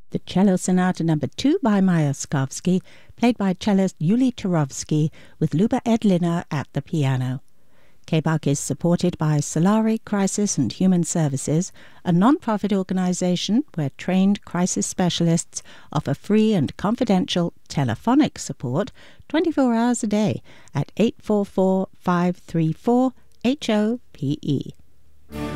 The Cello Sonata No. 2 by Mayakovsky, played by cellist Yuli Turovsky with Luba Edliner at the piano. KBUK is supported by Solari Crisis and Human Services, a non-profit organization where trained crisis specialists offer free and confidential telephonic support 24 hours a day at 844-534-HOPE.